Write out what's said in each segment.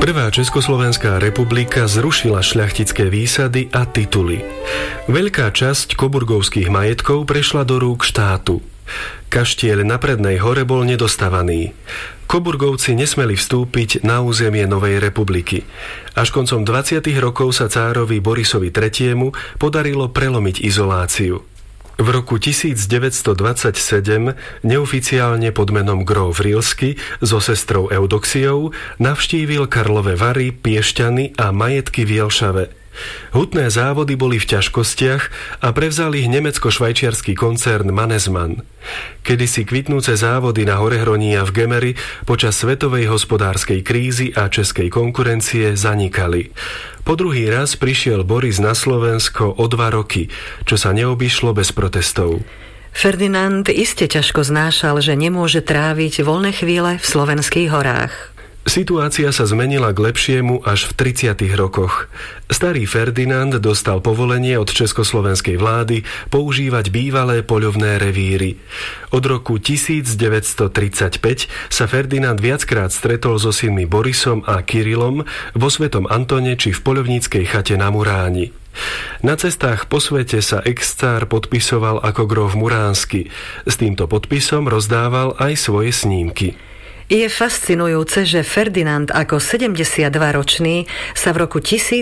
Prvá Československá republika zrušila šľachtické výsady a tituly. Veľká časť koburgovských majetkov prešla do rúk štátu. Kaštieľ na Prednej hore bol nedostavaný. Koburgovci nesmeli vstúpiť na územie Novej republiky. Až koncom 20. rokov sa cárovi Borisovi III. Podarilo prelomiť izoláciu. V roku 1927 neoficiálne pod menom Gróf Rilsky so sestrou Eudoxiou navštívil Karlove Vary, Piešťany a majetky v Jelšave. Hutné závody boli v ťažkostiach a prevzal ich nemecko-švajčiarsky koncern Mannesmann. Kedysi kvitnúce závody na Horehroní a v Gemeri počas svetovej hospodárskej krízy a českej konkurencie zanikali. Po druhý raz prišiel Boris na Slovensko o 2 roky, čo sa neobyšlo bez protestov. Ferdinand iste ťažko znášal, že nemôže tráviť voľné chvíle v slovenských horách. Situácia sa zmenila k lepšiemu až v 30. rokoch. Starý Ferdinand dostal povolenie od československej vlády používať bývalé poľovné revíry. Od roku 1935 sa Ferdinand viackrát stretol so synmi Borisom a Kirilom vo Svetom Antone či v poľovníckej chate na Muráni. Na cestách po svete sa ex-cár podpisoval ako gróf Muránsky. S týmto podpisom rozdával aj svoje snímky. Je fascinujúce, že Ferdinand ako 72-ročný sa v roku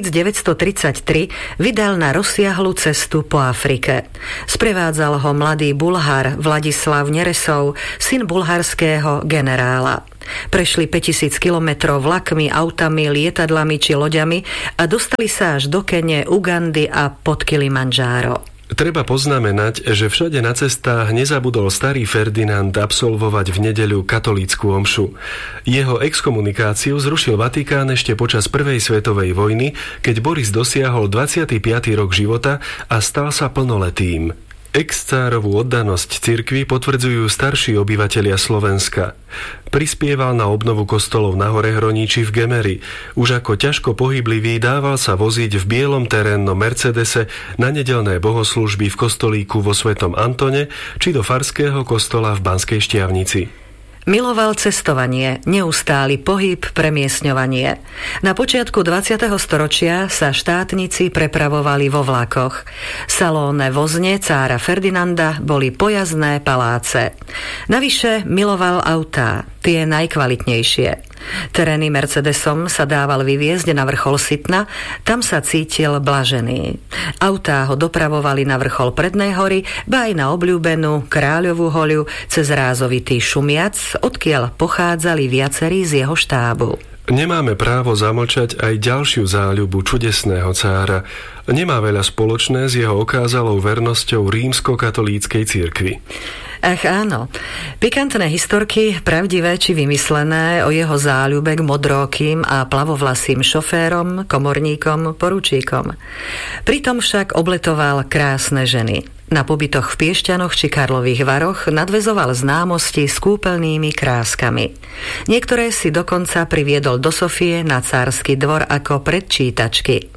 1933 vydal na rozsiahlu cestu po Afrike. Sprevádzal ho mladý Bulhár Vladislav Neresov, syn bulharského generála. Prešli 5000 kilometrov vlakmi, autami, lietadlami či loďami a dostali sa až do Kene, Ugandy a pod Kilimandžáro. Treba poznamenať, že všade na cestách nezabudol starý Ferdinand absolvovať v nedeľu katolícku omšu. Jeho exkomunikáciu zrušil Vatikán ešte počas Prvej svetovej vojny, keď Boris dosiahol 25. rok života a stal sa plnoletým. Ex-cárovú oddanosť cirkvi potvrdzujú starší obyvatelia Slovenska. Prispieval na obnovu kostolov na Horehroní či v Gemeri. Už ako ťažko pohyblivý dával sa voziť v bielom terénnom Mercedese na nedeľné bohoslúžby v kostolíku vo Svetom Antone či do farského kostola v Banskej Štiavnici. Miloval cestovanie, neustály pohyb, premiestňovanie. Na počiatku 20. storočia sa štátnici prepravovali vo vlakoch. Salónne vozne cára Ferdinanda boli pojazdné paláce. Navyše miloval autá, tie najkvalitnejšie. Terény Mercedesom sa dával vyviezť na vrchol Sitna, tam sa cítil blažený. Autá ho dopravovali na vrchol Prednej hory, ba aj na obľúbenú Kráľovú hoľu cez rázovitý Šumiac, odkiaľ pochádzali viacerí z jeho štábu. Nemáme právo zamlčať aj ďalšiu záľubu čudesného cára. Nemá veľa spoločné s jeho okázalou vernosťou rímskokatolíckej cirkvi. Ach áno, pikantné historky, pravdivé či vymyslené o jeho záľube k modrókym a plavovlasým šoférom, komorníkom, poručíkom. Pritom však obletoval krásne ženy. Na pobytoch v Piešťanoch či Karlových Varoch nadväzoval známosti s kúpeľnými kráskami. Niektoré si dokonca priviedol do Sofie na cársky dvor ako predčítačky.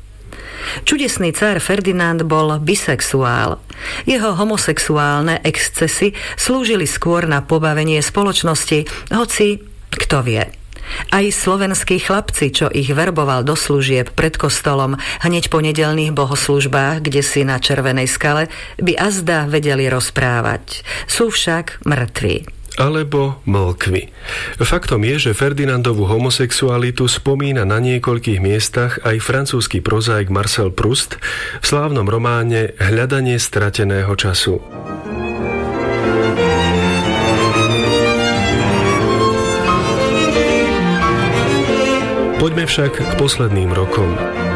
Čudesný cár Ferdinand bol bisexuál. Jeho homosexuálne excesy slúžili skôr na pobavenie spoločnosti, hoci kto vie. Aj slovenskí chlapci, čo ich verboval do služieb pred kostolom hneď po nedeľných bohoslúžbách, kde si na Červenej skale, by azda vedeli rozprávať. Sú však mŕtvi. Alebo mlkvy. Faktom je, že Ferdinandovú homosexualitu spomína na niekoľkých miestach aj francúzsky prozaik Marcel Proust v slávnom románe Hľadanie strateného času. Poďme však k posledným rokom.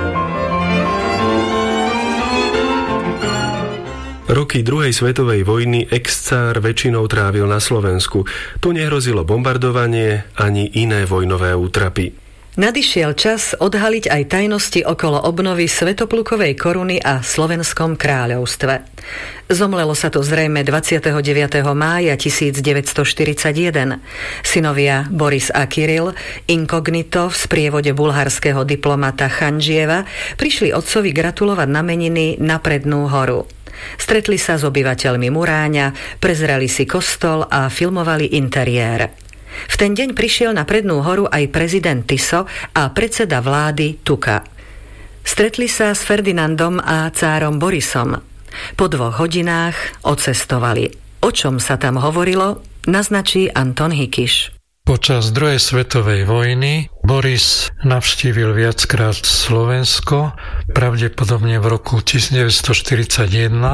Roky druhej svetovej vojny ex-cár väčšinou trávil na Slovensku. Tu nehrozilo bombardovanie ani iné vojnové útrapy. Nadišiel čas odhaliť aj tajnosti okolo obnovy Svätoplukovej koruny a Slovenskom kráľovstve. Zomlelo sa to zrejme 29. mája 1941. Synovia Boris a Kiril, inkognito v sprievode bulharského diplomata Chandžieva, prišli otcovi gratulovať na meniny na Prednú horu. Stretli sa s obyvateľmi Muráňa, prezreli si kostol a filmovali interiér. V ten deň prišiel na Prednú horu aj prezident Tiso a predseda vlády Tuka. Stretli sa s Ferdinandom a cárom Borisom. Po 2 hodinách odcestovali. O čom sa tam hovorilo, naznačí Anton Hikiš. Počas druhej svetovej vojny Boris navštívil viackrát Slovensko. Pravdepodobne v roku 1941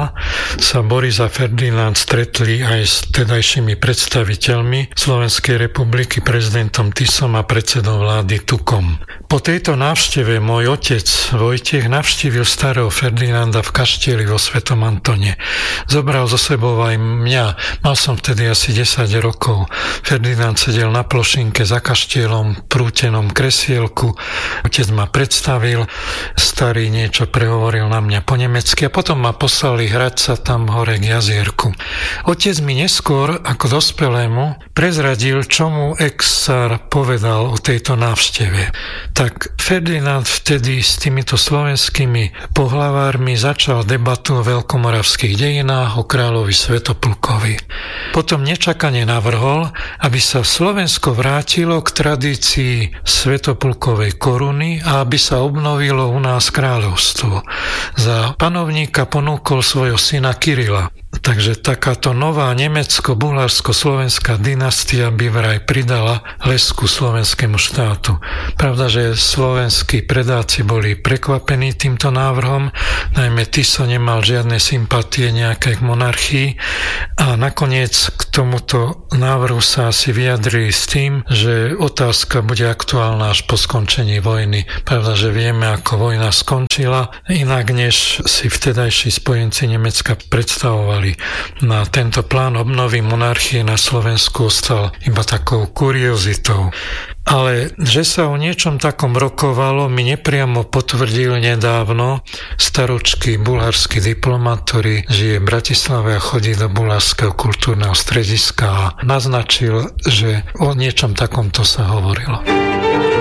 sa Boris a Ferdinand stretli aj s tedajšími predstaviteľmi Slovenskej republiky, prezidentom Tisom a predsedom vlády Tukom. Po tejto návšteve môj otec Vojtech navštívil starého Ferdinanda v kaštieli vo Svetom Antone. Zobral so sebou aj mňa. Mal som vtedy asi 10 rokov. Ferdinand sedel na plošinke za kaštielom, prútenom kresielku. Otec ma predstavil, starý niečo prehovoril na mňa po nemecky a potom ma poslali hrať sa tam hore k jazierku. Otec mi neskôr, ako dospelému, prezradil, čo mu ex-cár povedal o tejto návšteve. Tak Ferdinand vtedy s týmito slovenskými pohlavármi začal debatu o veľkomoravských dejinách, o kráľovi Svätoplukovi. Potom nečakane navrhol, aby sa Slovensko vrátilo k tradícii Svätoplukovej koruny a aby sa obnovilo u nás kráľovstvo. Za panovníka ponúkol svojho syna Kirila. Takže takáto nová nemecko-bulharsko-slovenská dynastia by vraj pridala lesku slovenskému štátu. Pravda, že slovenskí predáci boli prekvapení týmto návrhom, najmä Tiso nemal žiadne sympatie nejaké k monarchii a nakoniec k tomuto návrhu sa asi vyjadrili s tým, že otázka bude aktuálna až po skončení vojny. Pravda, že vieme, ako vojna skončila, inak než si vtedajší spojenci Nemecka predstavovali. Na tento plán obnovy monarchie na Slovensku ostal iba takou kuriozitou. Ale že sa o niečom takom rokovalo, mi nepriamo potvrdil nedávno staročký bulharský diplomat, ktorý žije v Bratislave a chodí do bulharského kultúrneho strediska a naznačil, že o niečom takomto sa hovorilo.